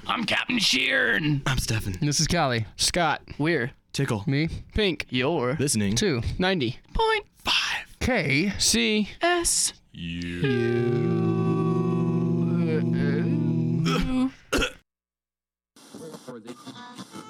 I'm Captain Sheeran. I'm Stefan. This is Callie. Scott. We're Tickle. Me. Pink. You're Listening. 2. 90.5 K. C S. You.